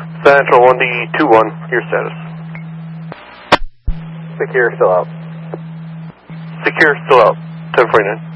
Central 1D21, your status. Secure, still out. Secure, still out. 1049.